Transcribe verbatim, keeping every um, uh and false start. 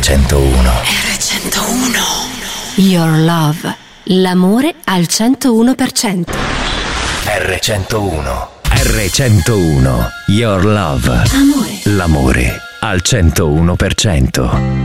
centouno. erre centouno. Your love. L'amore al centouno per cento. erre centouno. erre centouno. Your love. Amore. L'amore al centouno per cento.